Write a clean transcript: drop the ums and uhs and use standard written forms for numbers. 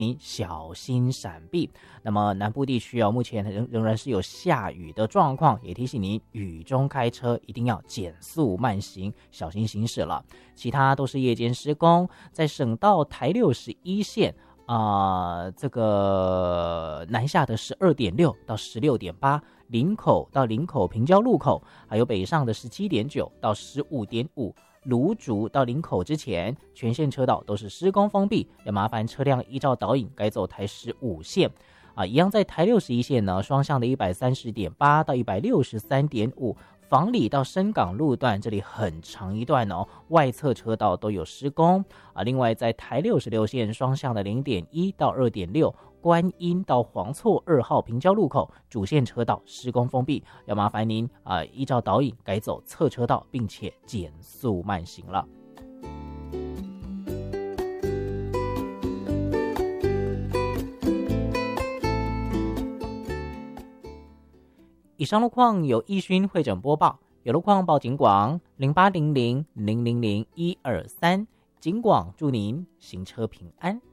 你小心闪避。那么南部地区目前仍然是有下雨的状况，也提醒您雨中开车一定要减速慢行，小心行驶了。其他都是夜间施工，在省道台61线这个南下的12.6到16.8，林口到林口平交路口，还有北上的17.9到15.5。芦竹到林口之前，全线车道都是施工封闭，要麻烦车辆依照导引改走台15线。一样在台61线呢，双向的130.8到163.5，房里到深港路段这里很长一段外侧车道都有施工。另外在台66线双向的0.1到2.6。观音到黄厝2号平交路口主线车道施工封闭，要麻烦您依照导引改走侧车道，并且减速慢行了。以上路况由义勋会诊播报，有路况报警广0800000123，警广祝您行车平安。